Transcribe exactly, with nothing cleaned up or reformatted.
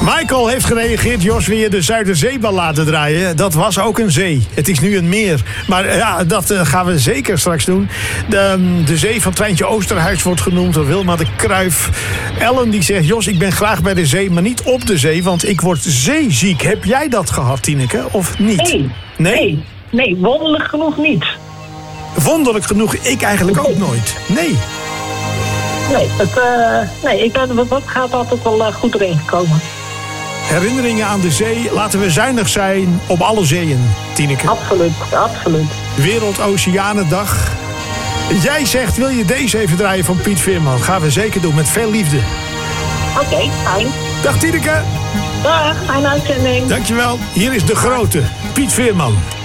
Michael heeft gereageerd, Jos, wil je de Zuiderzeeballade draaien? Dat was ook een zee. Het is nu een meer. Maar ja, dat uh, gaan we zeker straks doen. De, de zee van Treintje Oosterhuis wordt genoemd door Wilma de Kruif. Ellen die zegt, Jos, ik ben graag bij de zee, maar niet op de zee, want ik word zeeziek. Heb jij dat gehad, Tineke, of niet? Nee, nee, nee, nee wonderlijk genoeg niet. Wonderlijk genoeg, ik eigenlijk ook nooit. Nee. Nee, het, uh, nee ik ben, dat gaat altijd wel uh, goed erin gekomen. Herinneringen aan de zee. Laten we zuinig zijn op alle zeeën, Tineke. Absoluut, absoluut. Wereldoceanendag. Jij zegt, wil je deze even draaien van Piet Veerman? Gaan we zeker doen, met veel liefde. Oké, okay, fijn. Dag Tineke. Dag, fijne uitzending. Dankjewel. Hier is de grote Piet Veerman.